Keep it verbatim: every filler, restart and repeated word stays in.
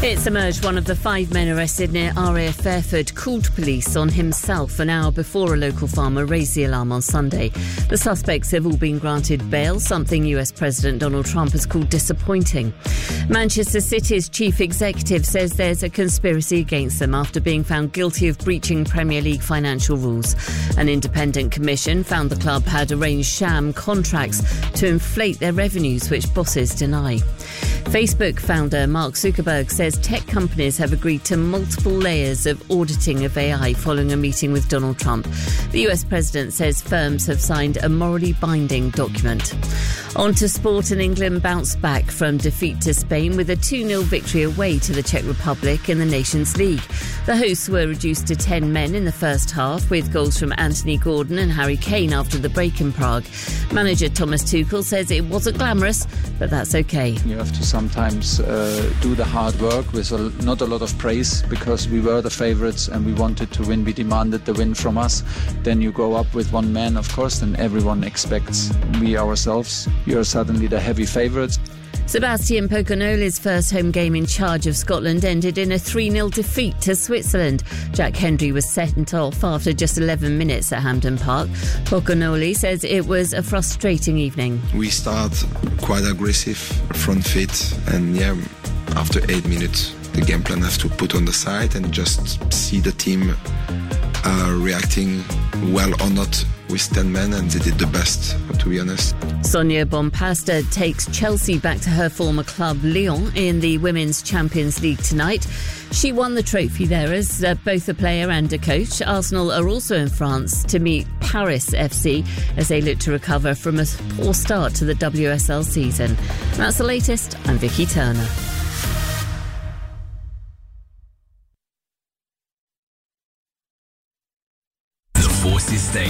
It's emerged one of the five men arrested near R A F Fairford called police on himself an hour before a local farmer raised the alarm on Sunday. The suspects have all been granted bail, something U S President Donald Trump has called disappointing. Manchester City's chief executive says there's a conspiracy against them after being found guilty of breaching Premier League financial rules. An independent commission found the club had arranged sham contracts to inflate their revenues, which bosses deny. Facebook founder Mark Zuckerberg says tech companies have agreed to multiple layers of auditing of A I following a meeting with Donald Trump. The U S president says firms have signed a morally binding document. On to sport, and England bounced back from defeat to Spain with a two nil victory away to the Czech Republic in the Nations League. The hosts were reduced to ten men in the first half, with goals from Anthony Gordon and Harry Kane after the break in Prague. Manager Thomas Tuchel says it wasn't glamorous, but that's okay. You have to sometimes uh, do the hard work with a, not a lot of praise, because we were the favourites and we wanted to win. We demanded the win from us. Then you go up with one man, of course, and everyone expects we ourselves. You're suddenly the heavy favourites. Sebastian Pocognoli's first home game in charge of Scotland ended in a three nil defeat to Switzerland. Jack Hendry was sent off after just eleven minutes at Hampden Park. Pocognoli says it was a frustrating evening. We start quite aggressive, front foot, and yeah, after eight minutes, the game plan has to put on the side and just see the team uh, reacting well or not with ten men, and they did the best, to be honest. Sonia Bompasta takes Chelsea back to her former club Lyon in the Women's Champions League tonight. She won the trophy there as uh, both a player and a coach. Arsenal are also in France to meet Paris F C as they look to recover from a poor start to the W S L season. That's the latest. I'm Vicky Turner. The Forces Station.